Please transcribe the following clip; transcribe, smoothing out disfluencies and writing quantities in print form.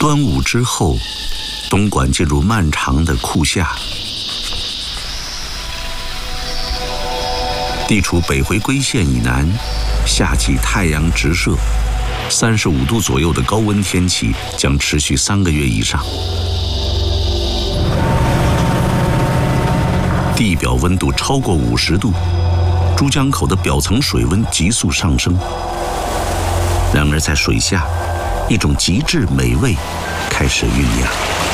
端午之后，东莞进入漫长的酷夏。地处北回归线以南，夏季太阳直射，35度左右的高温天气将持续3个月以上。地表温度超过50度，珠江口的表层水温急速上升。然而在水下，一种极致美味开始酝酿。